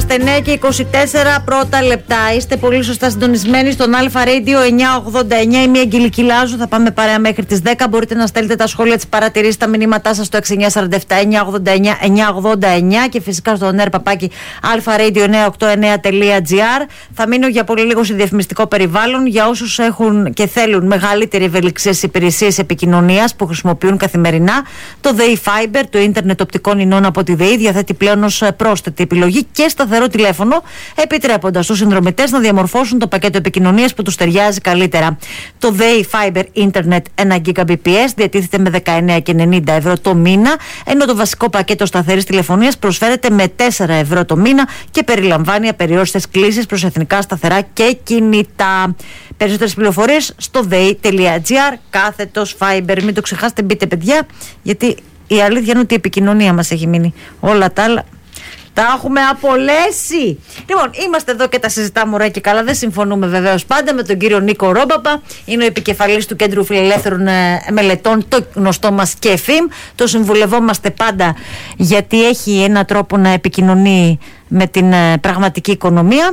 Είμαστε 9 και 24 πρώτα λεπτά. Είστε πολύ σωστά συντονισμένοι στον Αλφα Radio 989. Είμαι η Αγγελική Λάζου. Θα πάμε παρέα μέχρι τις 10. Μπορείτε να στέλνετε τα σχόλια, τις παρατηρήσεις, τα μηνύματά σας στο 6947-989-989 και φυσικά στο nerpapaki-alpharadio989.gr. Θα μείνω για πολύ λίγο σε διαφημιστικό περιβάλλον για όσους έχουν και θέλουν μεγαλύτερη ευελιξία στις υπηρεσίες επικοινωνίας που χρησιμοποιούν καθημερινά. Το ΔΕΗ Fiber, το ίντερνετ οπτικών ινών από τη ΔΕΗ, διαθέτει πλέον ως πρόσθετη επιλογή και σταθερό τηλέφωνο, επιτρέποντας στους συνδρομητές να διαμορφώσουν το πακέτο επικοινωνίας που τους ταιριάζει καλύτερα. Το ΔΕΗ Fiber Internet 1 Gbps διατίθεται με 19,90 ευρώ το μήνα, ενώ το βασικό πακέτο σταθερής τηλεφωνίας προσφέρεται με 4 ευρώ το μήνα και περιλαμβάνει απεριόριστες κλήσεις προς εθνικά σταθερά και κινητά. Περισσότερες πληροφορίες στο dei.gr/Fiber. Μην το ξεχάσετε, μπείτε παιδιά, γιατί η αλήθεια είναι ότι η επικοινωνία μας έχει μείνει. Όλα τα άλλα τα έχουμε απολέσει. Λοιπόν, είμαστε εδώ και τα συζητάμε ωραία και καλά. Δεν συμφωνούμε βεβαίως πάντα με τον κύριο Νίκο Ρόμπαπα. Είναι ο επικεφαλής του Κέντρου Φιλελεύθερων Μελετών, το γνωστό μας ΚΕΦΙΜ. Το συμβουλευόμαστε πάντα γιατί έχει έναν τρόπο να επικοινωνεί με την πραγματική οικονομία.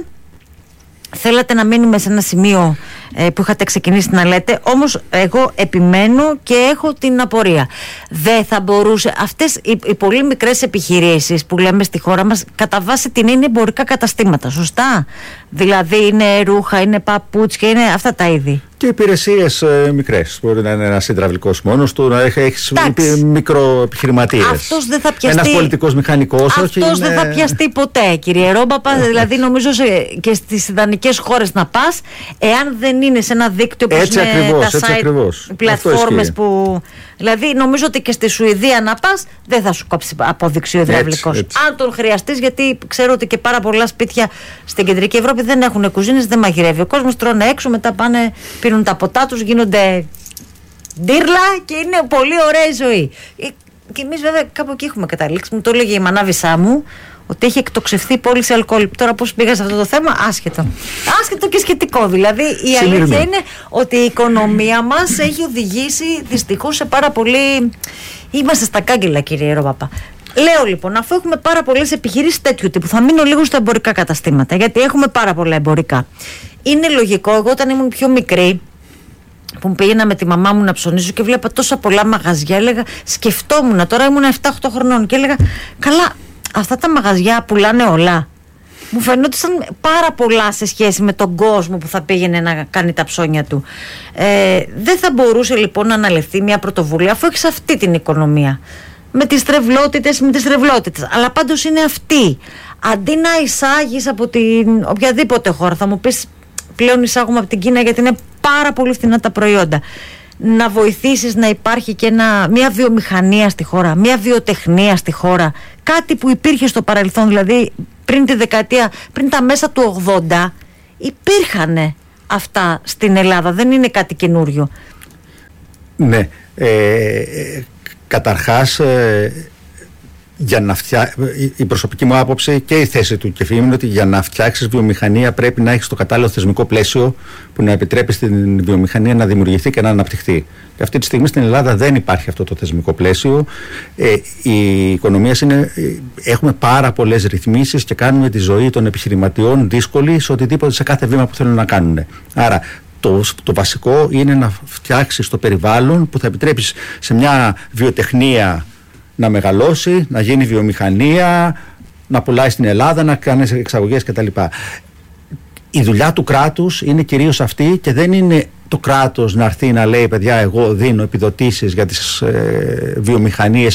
Θέλατε να μείνουμε σε ένα σημείο που είχατε ξεκινήσει να λέτε, όμως εγώ επιμένω και έχω την απορία. Δεν θα μπορούσε αυτές οι πολύ μικρές επιχειρήσεις που λέμε στη χώρα μας, κατά βάση την είναι εμπορικά καταστήματα, σωστά? Δηλαδή είναι ρούχα, είναι παπούτσια, είναι αυτά τα είδη. Και υπηρεσίες μικρές. Μπορεί να είναι ένας υδραυλικός μόνος του, να έχει μικροεπιχειρηματίες. Αυτός δεν θα πιαστεί. Ένας πολιτικός μηχανικός. Αυτός δεν θα πιαστεί ποτέ, κύριε Ρόμπαπα. Δηλαδή, νομίζω και στις ιδανικές χώρες να πας, εάν δεν είναι σε ένα δίκτυο που είναι τα site, πλατφόρμες που. Δηλαδή, νομίζω ότι και στη Σουηδία να πας, δεν θα σου κόψει απόδειξη ο υδραυλικός. Αν τον χρειαστείς, γιατί ξέρω ότι και πάρα πολλά σπίτια στην κεντρική Ευρώπη δεν έχουν κουζίνες, δεν μαγειρεύει. Ο κόσμος τρώνε έξω, μετά πάνε, πίνουν τα ποτά τους, γίνονται ντύρλα και είναι πολύ ωραία η ζωή. Και εμείς βέβαια κάπου εκεί έχουμε καταλήξει. Μου το έλεγε η μανάβησά μου, ότι έχει εκτοξευθεί η πόλη σε αλκοόλ. Τώρα πώς πήγα σε αυτό το θέμα, άσχετο. Άσχετο και σχετικό. Δηλαδή η αλήθεια είναι ότι η οικονομία μας έχει οδηγήσει δυστυχώς σε πάρα πολύ. Είμαστε στα κάγκελα, κύριε Ρόμπαπα. Λέω λοιπόν, αφού έχουμε πάρα πολλές επιχειρήσεις τέτοιου τύπου, θα μείνω λίγο στα εμπορικά καταστήματα, γιατί έχουμε πάρα πολλά εμπορικά. Είναι λογικό, εγώ όταν ήμουν πιο μικρή, που πήγαινα με τη μαμά μου να ψωνίσω και βλέπα τόσα πολλά μαγαζιά, έλεγα, σκεφτόμουν, τώρα ήμουν 7-8 χρονών και έλεγα, καλά, αυτά τα μαγαζιά πουλάνε όλα. Μου φαινόταν πάρα πολλά σε σχέση με τον κόσμο που θα πήγαινε να κάνει τα ψώνια του. Δεν θα μπορούσε λοιπόν να αναλυθεί μια πρωτοβουλία, αφού έχεις αυτή την οικονομία. Με τις τρευλότητες, αλλά πάντως είναι αυτή. Αντί να εισάγεις από την οποιαδήποτε χώρα, θα μου πεις πλέον εισάγουμε από την Κίνα γιατί είναι πάρα πολύ φθηνά τα προϊόντα. Να βοηθήσεις να υπάρχει και μια βιομηχανία στη χώρα, μια βιοτεχνία στη χώρα. Κάτι που υπήρχε στο παρελθόν, δηλαδή πριν τα μέσα του 80 υπήρχαν αυτά στην Ελλάδα, δεν είναι κάτι καινούριο. Ναι, καταρχάς η προσωπική μου άποψη και η θέση του ΚΕΦΙΜ είναι ότι για να φτιάξεις βιομηχανία πρέπει να έχεις το κατάλληλο θεσμικό πλαίσιο που να επιτρέπει στην βιομηχανία να δημιουργηθεί και να αναπτυχθεί. Και αυτή τη στιγμή στην Ελλάδα δεν υπάρχει αυτό το θεσμικό πλαίσιο. Η οικονομία έχουμε πάρα πολλές ρυθμίσεις και κάνουμε τη ζωή των επιχειρηματιών δύσκολη σε κάθε βήμα που θέλουν να κάνουν. Άρα το βασικό είναι να φτιάξεις το περιβάλλον που θα επιτρέψεις σε μια βιοτεχνία να μεγαλώσει, να γίνει βιομηχανία, να πουλάει στην Ελλάδα, να κάνει εξαγωγές κτλ. Η δουλειά του κράτους είναι κυρίως αυτή και δεν είναι το κράτος να έρθει να λέει παιδιά εγώ δίνω επιδοτήσεις για τις βιομηχανίες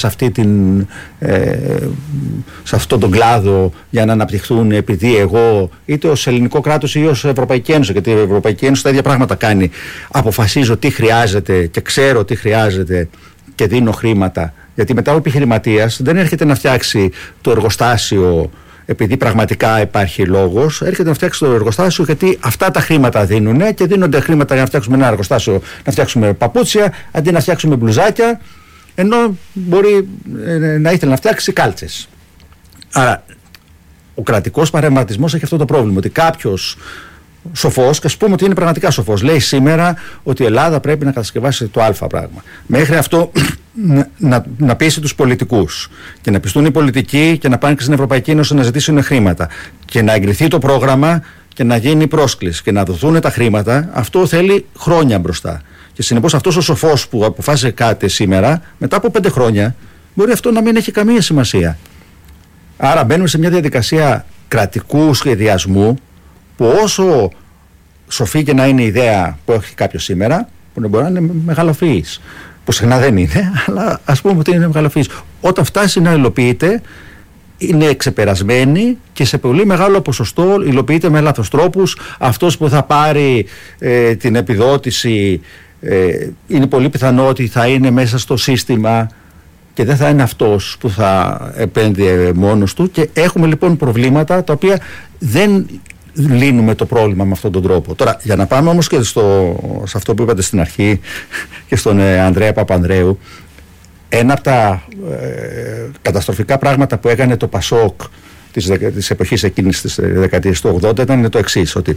σε αυτόν τον κλάδο για να αναπτυχθούν επειδή εγώ είτε ως ελληνικό κράτος ή ως Ευρωπαϊκή Ένωση, γιατί η Ευρωπαϊκή Ένωση τα ίδια πράγματα κάνει. Αποφασίζω τι χρειάζεται και ξέρω τι χρειάζεται και δίνω χρήματα. Γιατί μετά ο επιχειρηματίας δεν έρχεται να φτιάξει το εργοστάσιο επειδή πραγματικά υπάρχει λόγος, έρχεται να φτιάξει το εργοστάσιο γιατί αυτά τα χρήματα δίνουν και δίνονται χρήματα για να φτιάξουμε ένα εργοστάσιο, να φτιάξουμε παπούτσια αντί να φτιάξουμε μπλουζάκια, ενώ μπορεί να ήθελε να φτιάξει κάλτσες. Άρα ο κρατικός παρεμβατισμός έχει αυτό το πρόβλημα, ότι κάποιος σοφός, και ας πούμε ότι είναι πραγματικά σοφός. Λέει σήμερα ότι η Ελλάδα πρέπει να κατασκευάσει το Α πράγμα. Μέχρι αυτό να πείσει τους πολιτικούς και να πιστούν οι πολιτικοί και να πάνε και στην Ευρωπαϊκή Ένωση να ζητήσουν χρήματα και να εγκριθεί το πρόγραμμα και να γίνει πρόσκληση και να δοθούν τα χρήματα, αυτό θέλει χρόνια μπροστά. Και συνεπώς αυτός ο σοφός που αποφάσισε κάτι σήμερα, μετά από 5 χρόνια, μπορεί αυτό να μην έχει καμία σημασία. Άρα μπαίνουμε σε μια διαδικασία κρατικού σχεδιασμού που όσο σοφή και να είναι η ιδέα που έχει κάποιος σήμερα, που μπορεί να είναι μεγαλοφυής, που συχνά δεν είναι, αλλά ας πούμε ότι είναι μεγαλοφυής. Όταν φτάσει να υλοποιείται, είναι ξεπερασμένη και σε πολύ μεγάλο ποσοστό υλοποιείται με λάθος τρόπους. Αυτός που θα πάρει την επιδότηση είναι πολύ πιθανό ότι θα είναι μέσα στο σύστημα και δεν θα είναι αυτός που θα επένδυε μόνος του, και έχουμε λοιπόν προβλήματα τα οποία δεν λύνουμε το πρόβλημα με αυτόν τον τρόπο. Τώρα, για να πάμε όμως και σε αυτό που είπατε στην αρχή και στον Ανδρέα Παπανδρέου, ένα από τα καταστροφικά πράγματα που έκανε το Πασόκ της εποχής εκείνης της δεκαετίας του 80 ήταν το εξής, ότι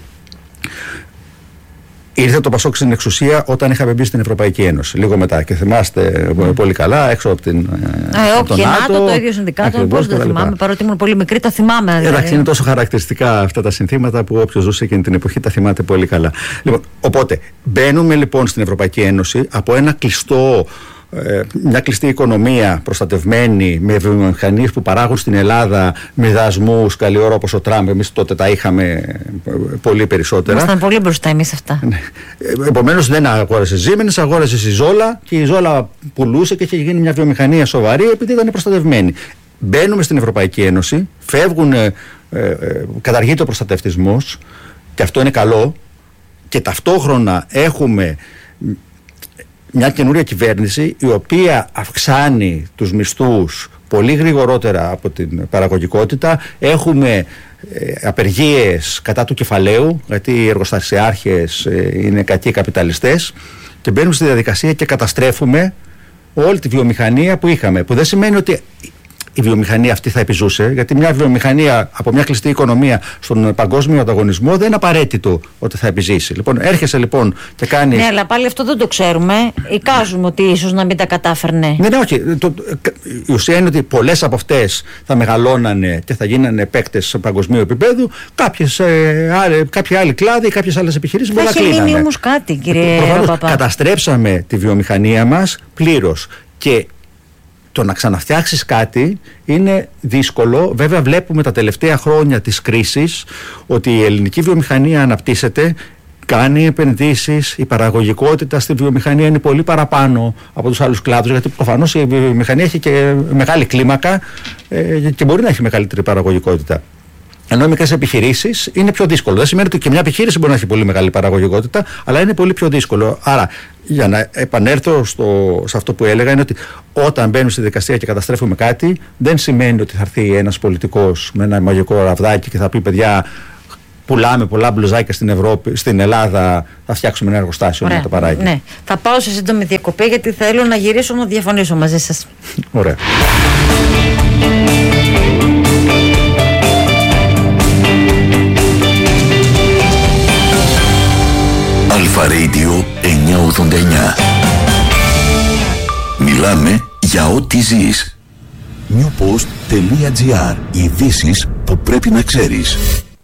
ήρθε το Πασόκ στην εξουσία όταν είχαμε μπει στην Ευρωπαϊκή Ένωση, λίγο μετά, και θυμάστε πολύ καλά, έξω από τον ΝΑΤΟ, το ίδιο συνδικάτο, πώς δεν θυμάμαι, παρότι ήμουν πολύ μικρή, τα θυμάμαι. Εντάξει, είναι τόσο χαρακτηριστικά αυτά τα συνθήματα που όποιος ζούσε εκείνη την εποχή τα θυμάται πολύ καλά. Λοιπόν, οπότε, μπαίνουμε λοιπόν στην Ευρωπαϊκή Ένωση από μια κλειστή οικονομία προστατευμένη με βιομηχανίες που παράγουν στην Ελλάδα με δασμούς καλή ώρα όπως ο Τραμπ. Εμείς τότε τα είχαμε πολύ περισσότερα. Ήμασταν πολύ μπροστά εμείς αυτά. Επομένως δεν αγόρασε Siemens, αγόρασε η Ζόλα, και η Ζόλα πουλούσε και είχε γίνει μια βιομηχανία σοβαρή επειδή ήταν προστατευμένη. Μπαίνουμε στην Ευρωπαϊκή Ένωση, καταργείται ο προστατευτισμός, και αυτό είναι καλό, και ταυτόχρονα έχουμε μια καινούρια κυβέρνηση η οποία αυξάνει τους μισθούς πολύ γρηγορότερα από την παραγωγικότητα. Έχουμε απεργίες κατά του κεφαλαίου, γιατί οι εργοστασιάρχες είναι κακοί καπιταλιστές, και μπαίνουμε στη διαδικασία και καταστρέφουμε όλη τη βιομηχανία που είχαμε, που δεν σημαίνει ότι η βιομηχανία αυτή θα επιζούσε, γιατί μια βιομηχανία από μια κλειστή οικονομία στον παγκόσμιο ανταγωνισμό δεν είναι απαραίτητο ότι θα επιζήσει. Λοιπόν, έρχεσαι λοιπόν και κάνεις. Ναι, αλλά πάλι αυτό δεν το ξέρουμε. Εικάζουμε ότι ίσως να μην τα κατάφερνε. Ναι, όχι. Η ουσία είναι ότι πολλές από αυτές θα μεγαλώνανε και θα γίνανε παίκτες σε παγκοσμίου επίπεδου. Κάποιοι άλλοι κλάδοι, κάποιες άλλες επιχειρήσεις μπορεί να κλείνανε. Θα έχει μείνει όμως κάτι, κύριε Παπά. Καταστρέψαμε τη βιομηχανία μας πλήρως. Και το να ξαναφτιάξεις κάτι είναι δύσκολο. Βέβαια βλέπουμε τα τελευταία χρόνια της κρίσης ότι η ελληνική βιομηχανία αναπτύσσεται, κάνει επενδύσεις, η παραγωγικότητα στη βιομηχανία είναι πολύ παραπάνω από τους άλλους κλάδους, γιατί προφανώς η βιομηχανία έχει και μεγάλη κλίμακα και μπορεί να έχει μεγαλύτερη παραγωγικότητα. Ενώ οι μικρές επιχειρήσεις είναι πιο δύσκολο. Δεν σημαίνει ότι και μια επιχείρηση μπορεί να έχει πολύ μεγάλη παραγωγικότητα, αλλά είναι πολύ πιο δύσκολο. Άρα, για να επανέλθω σε αυτό που έλεγα, είναι ότι όταν μπαίνουμε στη δικασία και καταστρέφουμε κάτι, δεν σημαίνει ότι θα έρθει ένας πολιτικός με ένα μαγικό ραβδάκι και θα πει: παιδιά, πουλάμε πολλά μπλουζάκια στην Ελλάδα, θα φτιάξουμε ένα εργοστάσιο να το παράγει. Ναι. Θα πάω σε σύντομη διακοπή, γιατί θέλω να γυρίσω να διαφωνήσω μαζί σας. Ωραία. Αλφα Radio 989. Μιλάμε για ό,τι ζεις. newpost.gr. Ειδήσεις που πρέπει να ξέρεις.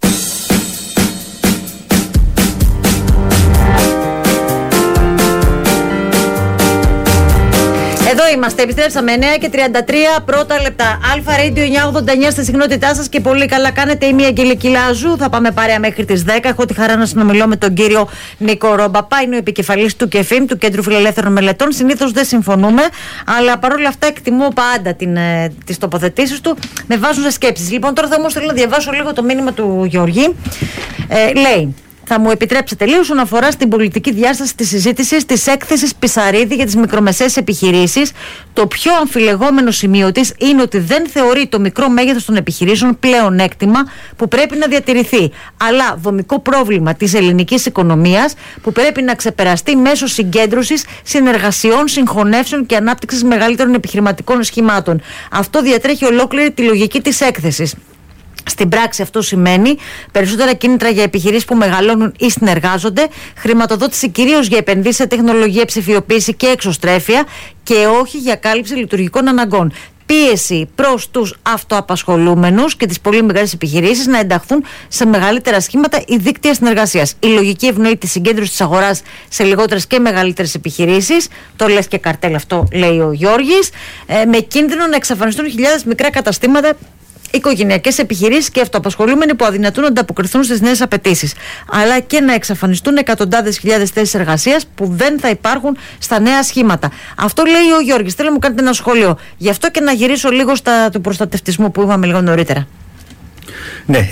Εδώ είμαστε, επιστρέψαμε 9:33 πρώτα λεπτά. Αλφα Radio 989 στη συχνότητά σας, και πολύ καλά κάνετε. Είμαι η Αγγελική Λάζου. Θα πάμε παρέα μέχρι τις 10. Έχω τη χαρά να συνομιλώ με τον κύριο Νίκο Ρομπαπά. Είναι ο επικεφαλής του ΚΕΦΙΜ, του Κέντρου Φιλελεύθερων Μελετών. Συνήθως δεν συμφωνούμε, αλλά παρόλα αυτά εκτιμώ πάντα τις τοποθετήσεις του. Με βάζουν σε σκέψεις. Λοιπόν, τώρα θα όμως θέλω να διαβάσω λίγο το μήνυμα του Γιώργη. Λέει: θα μου επιτρέψετε λίγο όσον αφορά στην πολιτική διάσταση της συζήτησης της έκθεσης Πισαρίδη για τις μικρομεσαίες επιχειρήσεις. Το πιο αμφιλεγόμενο σημείο της είναι ότι δεν θεωρεί το μικρό μέγεθος των επιχειρήσεων πλεονέκτημα που πρέπει να διατηρηθεί, αλλά δομικό πρόβλημα της ελληνικής οικονομίας που πρέπει να ξεπεραστεί μέσω συγκέντρωσης, συνεργασιών, συγχωνεύσεων και ανάπτυξης μεγαλύτερων επιχειρηματικών σχημάτων. Αυτό διατρέχει ολόκληρη τη λογική της έκθεσης. Στην πράξη αυτό σημαίνει περισσότερα κίνητρα για επιχειρήσεις που μεγαλώνουν ή συνεργάζονται, χρηματοδότηση κυρίως για επενδύσεις σε τεχνολογία, ψηφιοποίηση και εξωστρέφεια και όχι για κάλυψη λειτουργικών αναγκών. Πίεση προς τους αυτοαπασχολούμενους και τις πολύ μεγάλες επιχειρήσεις να ενταχθούν σε μεγαλύτερα σχήματα ή δίκτυα συνεργασίας. Η λογική ευνοεί τη συγκέντρωση της αγοράς σε λιγότερες και μεγαλύτερες επιχειρήσεις. Το λες και καρτέλ αυτό, λέει ο Γιώργης. Με κίνδυνο να εξαφανιστούν χιλιάδες μικρά καταστήματα, οικογενειακές επιχειρήσεις και αυτοαπασχολούμενοι που αδυνατούν να ανταποκριθούν στις νέες απαιτήσεις. Αλλά και να εξαφανιστούν εκατοντάδες χιλιάδες θέσεις εργασίας που δεν θα υπάρχουν στα νέα σχήματα. Αυτό λέει ο Γιώργης. Θέλω να μου κάνετε ένα σχόλιο. Γι' αυτό και να γυρίσω λίγο του προστατευτισμού που είπαμε λίγο νωρίτερα. Ναι,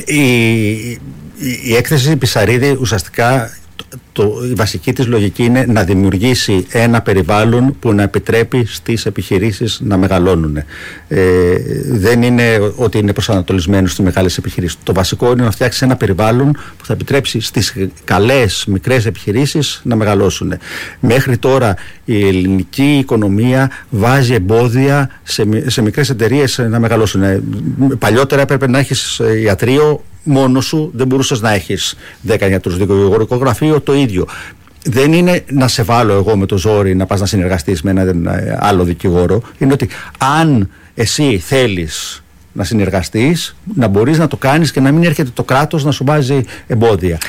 η έκθεση Πισαρίδη ουσιαστικά η βασική της λογική είναι να δημιουργήσει ένα περιβάλλον που να επιτρέπει στις επιχειρήσεις να μεγαλώνουν. Δεν είναι ότι είναι προσανατολισμένο στις μεγάλες επιχειρήσεις. Το βασικό είναι να φτιάξει ένα περιβάλλον που θα επιτρέψει στις καλές μικρές επιχειρήσεις να μεγαλώσουν. Μέχρι τώρα η ελληνική οικονομία βάζει εμπόδια σε μικρές εταιρείες να μεγαλώσουν. Παλιότερα έπρεπε να έχεις ιατρείο μόνος σου, δεν μπορούσες να έχεις 10 γιατρούς, δικηγορικό γραφείο, το ίδιο. Δεν είναι να σε βάλω εγώ με το ζόρι να πας να συνεργαστείς με έναν άλλο δικηγόρο. Είναι ότι αν εσύ θέλεις να συνεργαστείς, να μπορείς να το κάνεις και να μην έρχεται το κράτος να σου βάζει εμπόδια.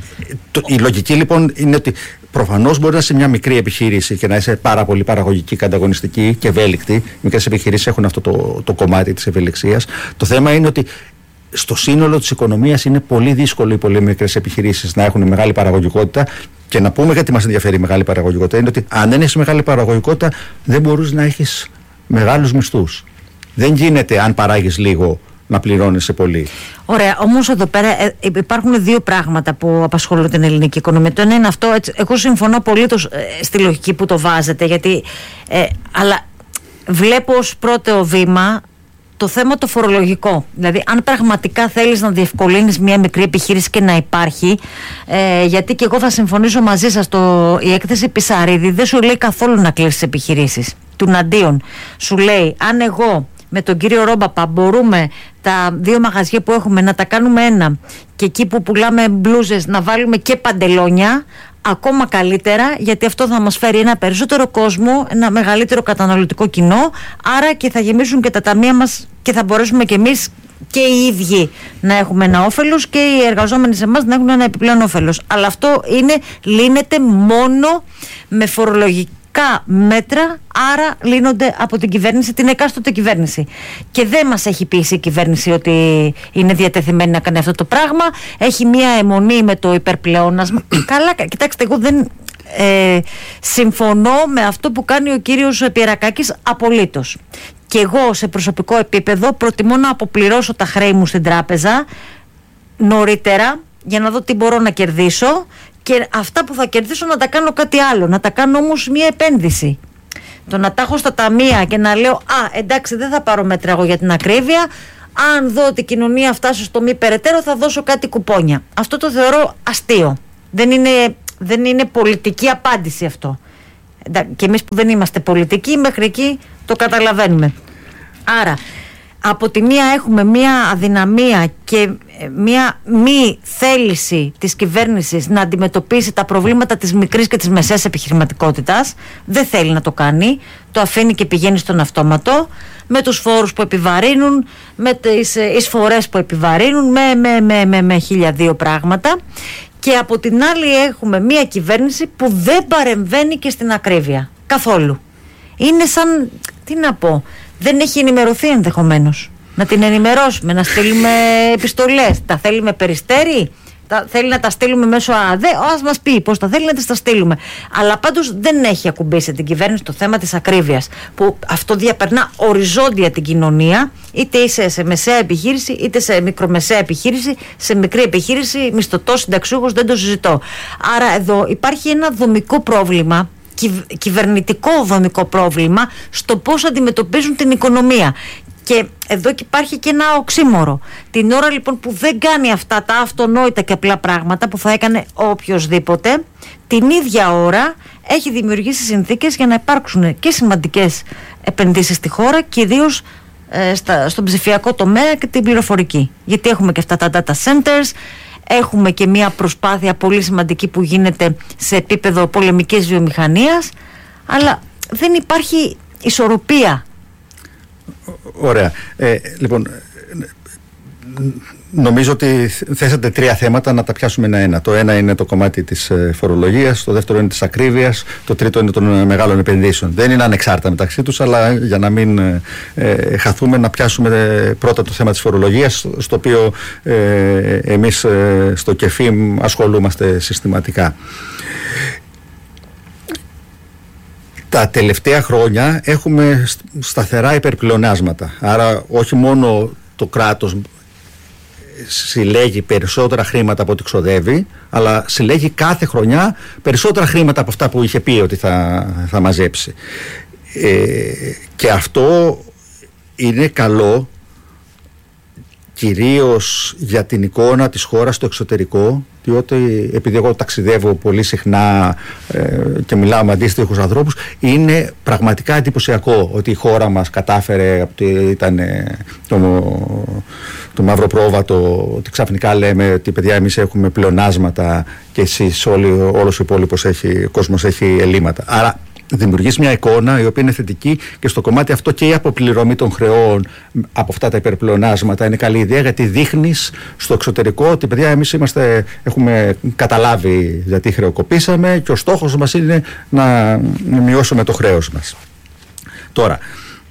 Η λογική λοιπόν είναι ότι προφανώς μπορεί να είσαι μια μικρή επιχείρηση και να είσαι πάρα πολύ παραγωγική, ανταγωνιστική και ευέλικτη. Οι μικρές επιχειρήσεις έχουν αυτό το κομμάτι της ευελιξίας. Το θέμα είναι ότι στο σύνολο της οικονομίας είναι πολύ δύσκολο οι πολύ μικρές επιχειρήσεις να έχουν μεγάλη παραγωγικότητα. Και να πούμε γιατί μας ενδιαφέρει η μεγάλη παραγωγικότητα, είναι ότι αν δεν έχεις μεγάλη παραγωγικότητα, δεν μπορείς να έχεις μεγάλους μισθούς. Δεν γίνεται αν παράγεις λίγο να πληρώνεσαι πολύ. Ωραία, όμως εδώ πέρα υπάρχουν δύο πράγματα που απασχολούν την ελληνική οικονομία. Το ένα είναι αυτό, εγώ συμφωνώ απολύτως στη λογική που το βάζετε, γιατί, αλλά βλέπω ως πρώτο βήμα το θέμα το φορολογικό. Δηλαδή, αν πραγματικά θέλεις να διευκολύνεις μια μικρή επιχείρηση και να υπάρχει, γιατί και εγώ θα συμφωνήσω μαζί σας, η έκθεση Πισαρίδη δεν σου λέει καθόλου να κλείσεις επιχειρήσεις. Τουναντίον, σου λέει, αν εγώ με τον κύριο Ρόμπαπα μπορούμε τα 2 μαγαζιά που έχουμε να τα κάνουμε ένα και εκεί που πουλάμε μπλούζες να βάλουμε και παντελόνια, ακόμα καλύτερα, γιατί αυτό θα μας φέρει ένα περισσότερο κόσμο, ένα μεγαλύτερο καταναλωτικό κοινό, άρα και θα γεμίσουν και τα ταμεία μας και θα μπορέσουμε και εμείς και οι ίδιοι να έχουμε ένα όφελος και οι εργαζόμενοι σε εμάς να έχουν ένα επιπλέον όφελος. Αλλά αυτό λύνεται μόνο με φορολογικά μέτρα, άρα λύνονται από την κυβέρνηση, την εκάστοτε κυβέρνηση. Και δεν μας έχει πείσει η κυβέρνηση ότι είναι διατεθειμένη να κάνει αυτό το πράγμα. Έχει μία αιμονή με το υπερπλεόνασμα. Καλά, κοιτάξτε, εγώ δεν συμφωνώ με αυτό που κάνει ο κύριος Πιερακάκης απολύτως. Και εγώ σε προσωπικό επίπεδο προτιμώ να αποπληρώσω τα χρέη μου στην τράπεζα νωρίτερα για να δω τι μπορώ να κερδίσω και αυτά που θα κερδίσω να τα κάνω κάτι άλλο, να τα κάνω όμως μια επένδυση. Το να τα έχω στα ταμεία και να λέω εντάξει, δεν θα πάρω μέτρα εγώ για την ακρίβεια, αν δω ότι η κοινωνία φτάσει στο μη περαιτέρω θα δώσω κάτι κουπόνια. Αυτό το θεωρώ αστείο. Δεν είναι πολιτική απάντηση αυτό. Και εμείς που δεν είμαστε πολιτικοί, μέχρι εκεί το καταλαβαίνουμε. Άρα, από τη μία έχουμε μία αδυναμία και μία μη θέληση της κυβέρνησης να αντιμετωπίσει τα προβλήματα της μικρής και της μεσαίας επιχειρηματικότητας. Δεν θέλει να το κάνει, το αφήνει και πηγαίνει στον αυτόματο, με τους φόρους που επιβαρύνουν, με τις εισφορές που επιβαρύνουν, με 1002 πράγματα. Και από την άλλη έχουμε μία κυβέρνηση που δεν παρεμβαίνει και στην ακρίβεια καθόλου. Είναι σαν, τι να πω, δεν έχει ενημερωθεί ενδεχομένως. Να την ενημερώσουμε, να στείλουμε επιστολές. Τα θέλει με περιστέρι, θέλει να τα στείλουμε μέσω ΑΔΕ, ας μας πει πώς τα θέλει να τα στείλουμε. Αλλά πάντως δεν έχει ακουμπήσει την κυβέρνηση το θέμα της ακρίβειας, που αυτό διαπερνά οριζόντια την κοινωνία, είτε είσαι σε μεσαία επιχείρηση, είτε σε μικρομεσαία επιχείρηση, σε μικρή επιχείρηση, μισθωτός, συνταξιούχος, δεν το συζητώ. Άρα εδώ υπάρχει ένα δομικό πρόβλημα, κυβερνητικό δομικό πρόβλημα στο πώς αντιμετωπίζουν την οικονομία. Και εδώ και υπάρχει και ένα οξύμορο. Την ώρα λοιπόν που δεν κάνει αυτά τα αυτονόητα και απλά πράγματα που θα έκανε οποιοσδήποτε, την ίδια ώρα έχει δημιουργήσει συνθήκες για να υπάρξουν και σημαντικές επενδύσεις στη χώρα, κυρίως στον ψηφιακό τομέα και την πληροφορική. Γιατί έχουμε και αυτά τα data centers, έχουμε και μια προσπάθεια πολύ σημαντική που γίνεται σε επίπεδο πολεμικής βιομηχανίας, αλλά δεν υπάρχει ισορροπία. Ωραία. Λοιπόν, νομίζω ότι θέσατε 3 θέματα, να τα πιάσουμε ένα-ένα. Το ένα είναι το κομμάτι της φορολογίας, το δεύτερο είναι της ακρίβειας, το τρίτο είναι των μεγάλων επενδύσεων. Δεν είναι ανεξάρτητα μεταξύ τους, αλλά για να μην χαθούμε, να πιάσουμε πρώτα το θέμα της φορολογίας, στο οποίο εμείς στο ΚΕΦΙΜ ασχολούμαστε συστηματικά. Τα τελευταία χρόνια έχουμε σταθερά υπερπλεονάσματα. Άρα όχι μόνο το κράτος συλλέγει περισσότερα χρήματα από ό,τι ξοδεύει, αλλά συλλέγει κάθε χρονιά περισσότερα χρήματα από αυτά που είχε πει ότι θα μαζέψει. Και αυτό είναι καλό κυρίως για την εικόνα της χώρας στο εξωτερικό, διότι επειδή εγώ ταξιδεύω πολύ συχνά και μιλάω με αντίστοιχους ανθρώπους, είναι πραγματικά εντυπωσιακό ότι η χώρα μας κατάφερε, ήταν το μαύρο πρόβατο, ότι ξαφνικά λέμε ότι παιδιά εμείς έχουμε πλεονάσματα και εσείς όλος ο υπόλοιπος κόσμος έχει ελλείμματα. Άρα δημιουργείς μια εικόνα η οποία είναι θετική, και στο κομμάτι αυτό και η αποπληρωμή των χρεών από αυτά τα υπερπλεονάσματα είναι καλή ιδέα, γιατί δείχνεις στο εξωτερικό ότι παιδιά εμείς έχουμε καταλάβει γιατί χρεοκοπήσαμε και ο στόχος μας είναι να μειώσουμε το χρέος μας. Τώρα,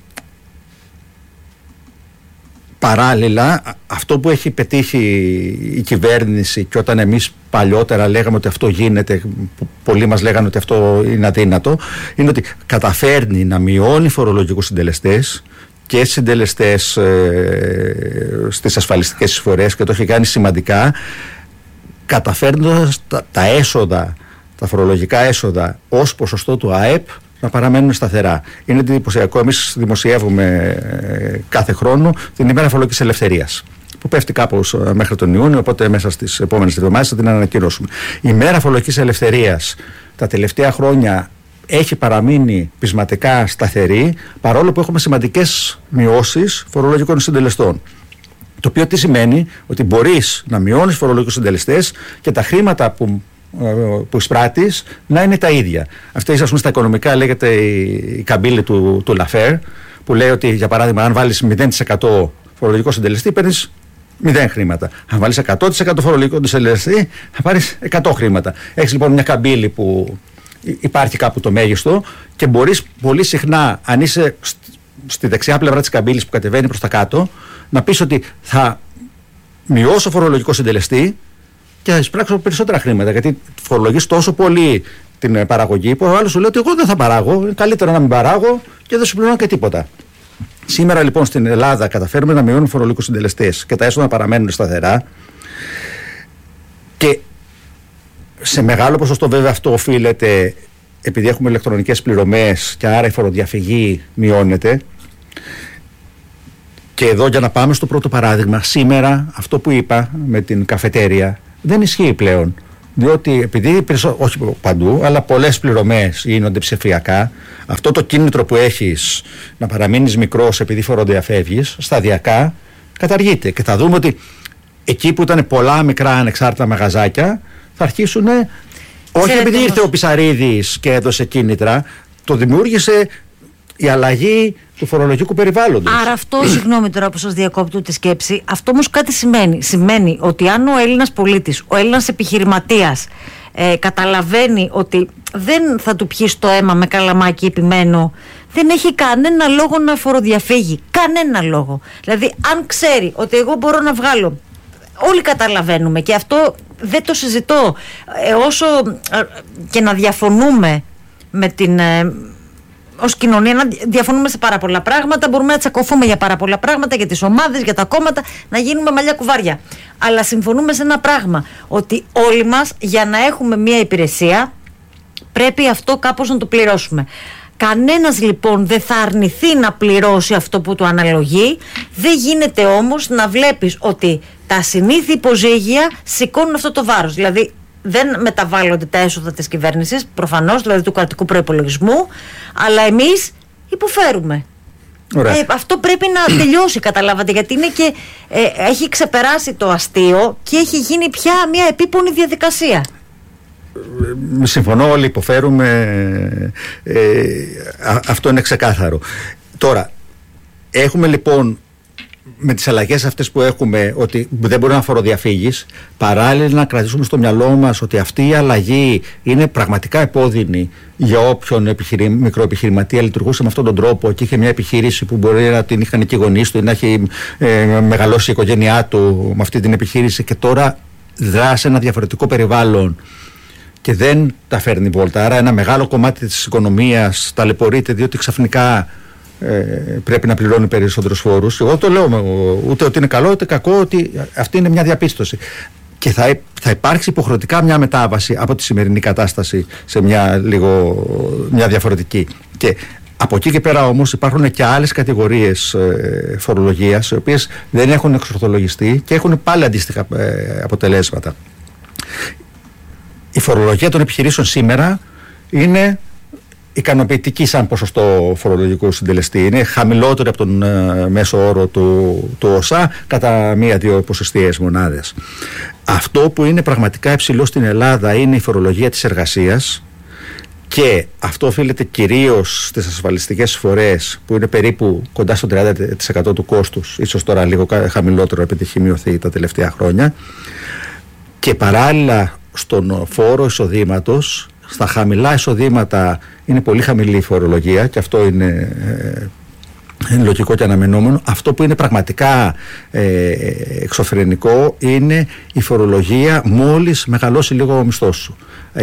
παράλληλα, αυτό που έχει πετύχει η κυβέρνηση, και όταν εμείς παλιότερα λέγαμε ότι αυτό γίνεται, πολλοί μας λέγανε ότι αυτό είναι αδύνατο, είναι ότι καταφέρνει να μειώνει φορολογικούς συντελεστές και συντελεστές στις ασφαλιστικές εισφορές, και το έχει κάνει σημαντικά, καταφέρνοντας τα έσοδα, τα φορολογικά έσοδα ως ποσοστό του ΑΕΠ να παραμένουν σταθερά. Είναι εντυπωσιακό. Εμείς δημοσιεύουμε κάθε χρόνο την ημέρα φορολογικής ελευθερίας, που πέφτει κάπως μέχρι τον Ιούνιο, οπότε μέσα στις επόμενες εβδομάδες θα την ανακοινώσουμε. Η ημέρα φορολογικής ελευθερίας τα τελευταία χρόνια έχει παραμείνει πεισματικά σταθερή, παρόλο που έχουμε σημαντικές μειώσεις φορολογικών συντελεστών. Το οποίο τι σημαίνει? Ότι μπορείς να μειώνεις φορολογικούς συντελεστές και τα χρήματα που εισπράττεις να είναι τα ίδια. Αυτή, ας πούμε, στα οικονομικά λέγεται η καμπύλη του Λαφέρ, που λέει ότι, για παράδειγμα, αν βάλεις 0% φορολογικό συντελεστή, παίρνεις 0 χρήματα. Αν βάλεις 100% φορολογικό συντελεστή, θα πάρεις 100 χρήματα. Έχεις λοιπόν μια καμπύλη που υπάρχει κάπου το μέγιστο, και μπορείς πολύ συχνά, αν είσαι στη δεξιά πλευρά της καμπύλης που κατεβαίνει προς τα κάτω, να πεις ότι θα μειώσω φορολογικό συντελεστή και θα εισπράξω περισσότερα χρήματα, γιατί φορολογείς τόσο πολύ την παραγωγή που ο άλλος σου λέει ότι εγώ δεν θα παράγω, είναι καλύτερα να μην παράγω και δεν σου πληρώνω και τίποτα. Σήμερα λοιπόν στην Ελλάδα καταφέρουμε να μειώνουμε φορολογικούς συντελεστές και τα έσοδα να παραμένουν σταθερά, και σε μεγάλο ποσοστό βέβαια αυτό οφείλεται επειδή έχουμε ηλεκτρονικές πληρωμές και άρα η φοροδιαφυγή μειώνεται. Και εδώ, για να πάμε στο πρώτο παράδειγμα, σήμερα αυτό που είπα με την καφετέρια δεν ισχύει πλέον. Διότι επειδή, όχι παντού, αλλά πολλές πληρωμές γίνονται ψηφιακά, αυτό το κίνητρο που έχεις να παραμείνεις μικρός επειδή φοροδιαφεύγεις, σταδιακά καταργείται. Και θα δούμε ότι εκεί που ήταν πολλά μικρά ανεξάρτητα μαγαζάκια, θα αρχίσουν, όχι επειδή ήρθε ο Πισαρίδης και έδωσε κίνητρα, το δημιούργησε η αλλαγή του φορολογικού περιβάλλοντος. Άρα αυτό, συγγνώμη τώρα που σας διακόπτω τη σκέψη, αυτό όμως κάτι σημαίνει. Σημαίνει ότι αν ο Έλληνας πολίτης, ο Έλληνας επιχειρηματίας καταλαβαίνει ότι δεν θα του πιει το αίμα με καλαμάκι επιμένω, δεν έχει κανένα λόγο να φοροδιαφύγει. Κανένα λόγο. Δηλαδή, αν ξέρει ότι εγώ μπορώ να βγάλω, όλοι καταλαβαίνουμε και αυτό δεν το συζητώ, όσο και να διαφωνούμε με την... ως κοινωνία, να διαφωνούμε σε πάρα πολλά πράγματα, μπορούμε να τσακωθούμε για πάρα πολλά πράγματα, για τις ομάδες, για τα κόμματα, να γίνουμε μαλλιά κουβάρια. Αλλά συμφωνούμε σε ένα πράγμα, ότι όλοι μας για να έχουμε μια υπηρεσία πρέπει αυτό κάπως να το πληρώσουμε. Κανένας λοιπόν δεν θα αρνηθεί να πληρώσει αυτό που του αναλογεί. Δεν γίνεται όμως να βλέπεις ότι τα συνήθη υποζύγια σηκώνουν αυτό το βάρος. Δηλαδή δεν μεταβάλλονται τα έσοδα της κυβέρνησης, προφανώς, δηλαδή του κρατικού προϋπολογισμού, αλλά εμείς υποφέρουμε. Αυτό πρέπει να τελειώσει, καταλάβατε, γιατί είναι και έχει ξεπεράσει το αστείο και έχει γίνει πια μια επίπονη διαδικασία. Συμφωνώ, όλοι υποφέρουμε, αυτό είναι ξεκάθαρο. Τώρα, έχουμε λοιπόν με τις αλλαγές αυτές που έχουμε, ότι δεν μπορεί να φοροδιαφύγεις, παράλληλα να κρατήσουμε στο μυαλό μας ότι αυτή η αλλαγή είναι πραγματικά επώδυνη για όποιον μικροεπιχειρηματία λειτουργούσε με αυτόν τον τρόπο και είχε μια επιχείρηση που μπορεί να την είχαν και οι γονείς του ή να έχει μεγαλώσει η οικογένειά του με αυτή την επιχείρηση και τώρα δρά σε ένα διαφορετικό περιβάλλον και δεν τα φέρνει βόλτα. Άρα ένα μεγάλο κομμάτι της οικονομίας ταλαιπωρείται διότι ξαφνικά πρέπει να πληρώνει περισσότερους φόρους. Εγώ το λέω ούτε ότι είναι καλό ούτε κακό, ότι αυτή είναι μια διαπίστωση. Και θα υπάρξει υποχρεωτικά μια μετάβαση από τη σημερινή κατάσταση σε μια διαφορετική. Και από εκεί και πέρα όμως υπάρχουν και άλλες κατηγορίες φορολογίας, οι οποίες δεν έχουν εξορθολογιστεί και έχουν πάλι αντίστοιχα αποτελέσματα. Η φορολογία των επιχειρήσεων σήμερα είναι ικανοποιητική σαν ποσοστό φορολογικού συντελεστή. Είναι χαμηλότερο από τον μέσο όρο του ΟΣΑ κατά 1-2 ποσοστιαίες μονάδες. Αυτό που είναι πραγματικά υψηλό στην Ελλάδα είναι η φορολογία της εργασίας και αυτό οφείλεται κυρίως στις ασφαλιστικές εισφορές που είναι περίπου κοντά στο 30% του κόστους, ίσως τώρα λίγο χαμηλότερο επειδή έχει μειωθεί τα τελευταία χρόνια, και παράλληλα στον φόρο εισοδήματος. Στα χαμηλά εισοδήματα είναι πολύ χαμηλή η φορολογία και αυτό είναι λογικό και αναμενόμενο. Αυτό που είναι πραγματικά εξωφρενικό είναι η φορολογία μόλις μεγαλώσει λίγο ο μισθός σου.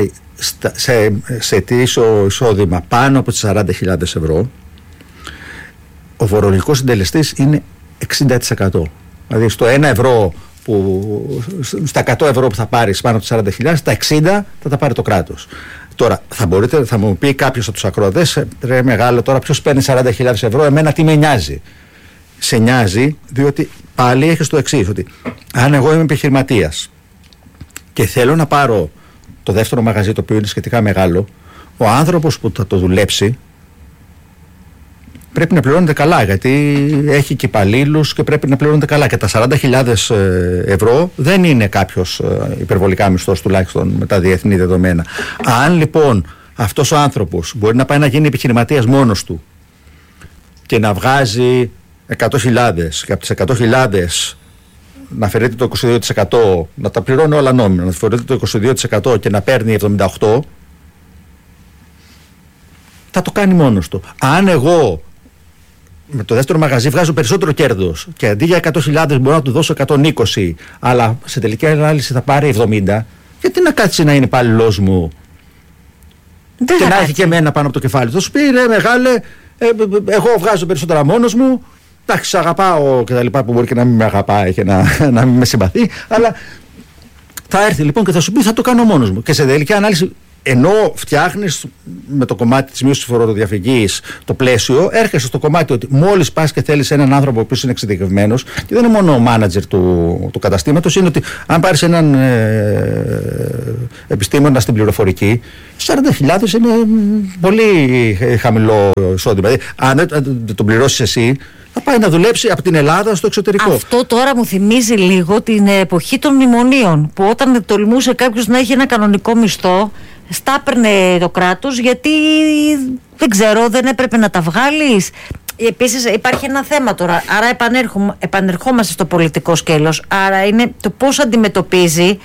Σε ετήσιο εισόδημα πάνω από τις 40.000 ευρώ ο φορολογικός συντελεστής είναι 60%. Δηλαδή στο 1 ευρώ στα 100 ευρώ που θα πάρεις πάνω από τις 40.000, τα 60 θα τα πάρει το κράτος. Τώρα θα μου πει κάποιος από τους ακροατές, ρε μεγάλο, τώρα ποιος παίρνει 40.000 ευρώ, εμένα τι με νοιάζει? Σε νοιάζει διότι πάλι έχεις το εξής, ότι αν εγώ είμαι επιχειρηματίας και θέλω να πάρω το δεύτερο μαγαζί, το οποίο είναι σχετικά μεγάλο, ο άνθρωπος που θα το δουλέψει πρέπει να πληρώνεται καλά, γιατί έχει και υπαλλήλους και πρέπει να πληρώνεται καλά. Και τα 40.000 ευρώ δεν είναι κάποιος υπερβολικά μισθός, τουλάχιστον με τα διεθνή δεδομένα. Αν λοιπόν αυτός ο άνθρωπος μπορεί να πάει να γίνει επιχειρηματίας μόνος του και να βγάζει 100.000 και από τις 100.000 να αφαιρείται το 22%, να τα πληρώνει όλα νόμιμα, να αφαιρείται το 22% και να παίρνει 78%, θα το κάνει μόνος του. Αν εγώ με το δεύτερο μαγαζί βγάζω περισσότερο κέρδος και αντί για 100.000 μπορώ να του δώσω 120, αλλά σε τελική ανάλυση θα πάρει 70, γιατί να κάτσει να είναι υπάλληλός μου και να έχει και εμένα πάνω από το κεφάλι? Θα σου πει, ρε μεγάλε, εγώ βγάζω περισσότερα μόνος μου, εντάξει, σ' αγαπάω και τα λοιπά, που μπορεί και να μην με αγαπάει και να μην με συμπαθεί, αλλά θα έρθει λοιπόν και θα σου πει, θα το κάνω μόνος μου. Και σε τελική ανάλυση, ενώ φτιάχνεις με το κομμάτι της μείωσης της φοροδιαφυγής το πλαίσιο, έρχεσαι στο κομμάτι ότι μόλις πας και θέλεις έναν άνθρωπο ο οποίος είναι εξειδικευμένος, και δεν είναι μόνο ο μάνατζερ του καταστήματος, είναι ότι αν πάρεις έναν επιστήμονα στην πληροφορική, 40.000 είναι πολύ χαμηλό εισόδημα. Δηλαδή, αν δεν τον πληρώσεις εσύ, θα πάει να δουλέψει από την Ελλάδα στο εξωτερικό. Αυτό τώρα μου θυμίζει λίγο την εποχή των μνημονίων, που όταν τολμούσε κάποιος να έχει ένα κανονικό μισθό, στάπαιρνε το κράτος, γιατί δεν ξέρω, δεν έπρεπε να τα βγάλεις. Επίσης υπάρχει ένα θέμα τώρα, άρα επανερχόμαστε στο πολιτικό σκέλος, άρα είναι το πώς αντιμετωπίζει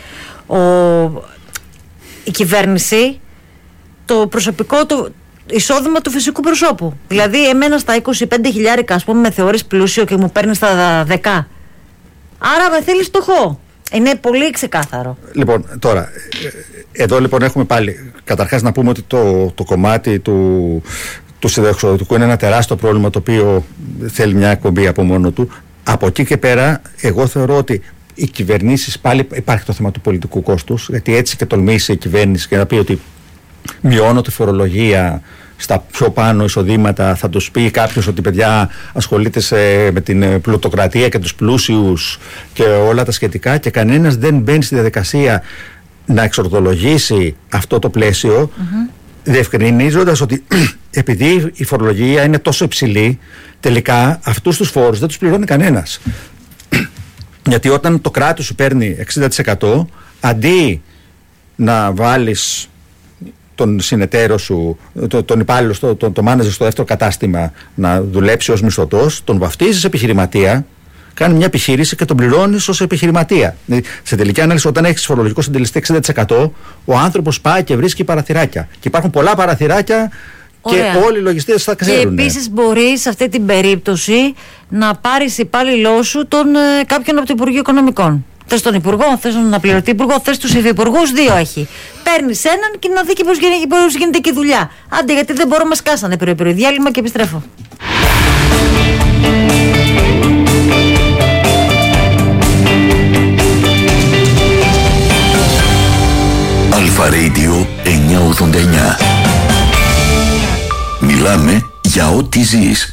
η κυβέρνηση το προσωπικό εισόδημα του φυσικού προσώπου. Δηλαδή εμένα στα 25.000 ας πούμε με θεωρείς πλούσιο και μου παίρνεις τα 10, άρα με θέλεις φτωχό. Είναι πολύ ξεκάθαρο. Λοιπόν, τώρα, εδώ λοιπόν έχουμε πάλι, καταρχάς να πούμε ότι το κομμάτι του συνταξιοδοτικού είναι ένα τεράστιο πρόβλημα, το οποίο θέλει μια εκπομπή από μόνο του. Από εκεί και πέρα, εγώ θεωρώ ότι οι κυβερνήσεις, πάλι υπάρχει το θέμα του πολιτικού κόστους, γιατί έτσι και τολμήσει η κυβέρνηση και να πει ότι μειώνω τη φορολογία στα πιο πάνω εισοδήματα, θα τους πει κάποιος ότι παιδιά ασχολείται με την πλουτοκρατία και τους πλούσιους και όλα τα σχετικά, και κανένας δεν μπαίνει στη διαδικασία να εξορθολογήσει αυτό το πλαίσιο, διευκρινίζοντας ότι επειδή η φορολογία είναι τόσο υψηλή, τελικά αυτούς τους φόρους δεν τους πληρώνει κανένας. Γιατί όταν το κράτος σου παίρνει 60%, αντί να βάλεις τον συνεταίρο σου, τον υπάλληλο, το μάναζερ στο δεύτερο κατάστημα να δουλέψει ως μισθωτός, τον βαφτίζεις επιχειρηματία, κάνει μια επιχείρηση και τον πληρώνεις ως επιχειρηματία. Σε τελική ανάλυση, όταν έχεις φορολογικό συντελεστή 60%, ο άνθρωπος πάει και βρίσκει παραθυράκια. Και υπάρχουν πολλά παραθυράκια. Ωραία. Και όλοι οι λογιστές θα ξέρουν. Και επίσης μπορείς σε αυτή την περίπτωση να πάρεις υπάλληλό σου κάποιον από το Υπουργείο Οικονομικών. Θες τον Υπουργό, θες τον αναπληρωτή Υπουργό, θες τους υφυπουργούς, 2 έχει. Παίρνεις έναν και να δει και πώς γίνεται και η δουλειά. Άντε, γιατί δεν μπορώ, μας κάσανε πρωί-πρωί. Διάλειμμα και επιστρέφω. Αλφα Radio 989. Μιλάμε για ό,τι ζεις.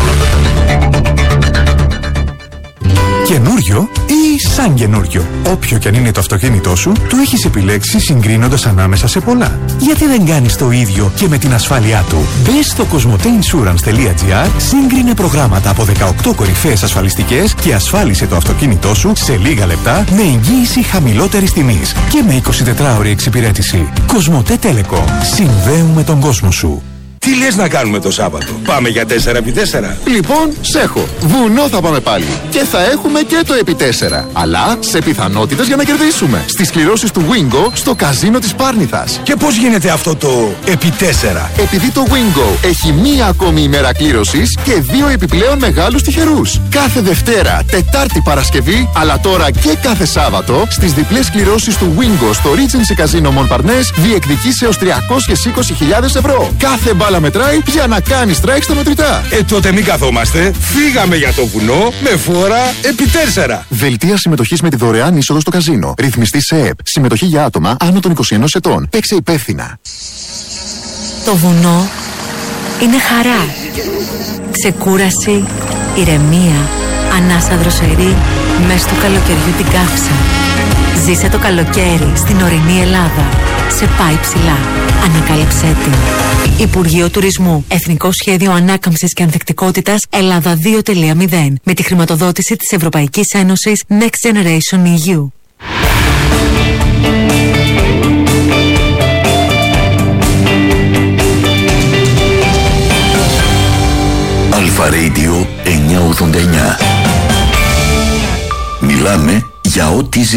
Καινούριο ή σαν καινούριο. Όποιο κι αν είναι το αυτοκίνητό σου, το έχεις επιλέξει συγκρίνοντας ανάμεσα σε πολλά. Γιατί δεν κάνεις το ίδιο και με την ασφάλειά του? Μπες στο cosmoteinsurance.gr, σύγκρινε προγράμματα από 18 κορυφαίες ασφαλιστικές και ασφάλισε το αυτοκίνητό σου σε λίγα λεπτά με εγγύηση χαμηλότερης τιμής και με 24ωρη εξυπηρέτηση. Cosmote Telecom. Συνδέουμε τον κόσμο σου. Τι λες να κάνουμε το Σάββατο? Πάμε για 4x4? Λοιπόν, σ' έχω. Βουνό θα πάμε πάλι. Και θα έχουμε και το επί 4. Αλλά σε πιθανότητες για να κερδίσουμε. Στις κληρώσεις του Wingo στο καζίνο της Πάρνηθας. Και πώς γίνεται αυτό το επί 4? Επειδή το Wingo έχει μία ακόμη ημέρα κλήρωσης και 2 επιπλέον μεγάλους τυχερούς. Κάθε Δευτέρα, Τετάρτη, Παρασκευή, αλλά τώρα και κάθε Σάββατο, στις διπλές κληρώσεις του Wingo στο Regency Casino Montparnasse διεκδικείς έως 320.000 ευρώ. Κάθε μπάλα μετράει για να κάνει strike στα μετρητά. Τότε μην καθόμαστε. Φύγαμε για το βουνό με φόρα επί 4. Δελτία συμμετοχής με τη δωρεάν είσοδο στο καζίνο. Ρυθμιστή σε ΕΠ. Συμμετοχή για άτομα άνω των 21 ετών. Παίξε υπεύθυνα. Το βουνό είναι χαρά. Ξεκούραση, ηρεμία, ανάσα δροσερή μες του καλοκαιριού την καύσα. Ζήσε το καλοκαίρι στην ορεινή Ελλάδα. Σε πάει ψηλά. Ανακάλυψέ την. Υπουργείο Τουρισμού. Εθνικό Σχέδιο Ανάκαμψης και Ανθεκτικότητας Ελλάδα 2.0. Με τη χρηματοδότηση της Ευρωπαϊκής Ένωσης Next Generation EU. Αλφα Radio 989. Μιλάμε για ό,τι ζεις.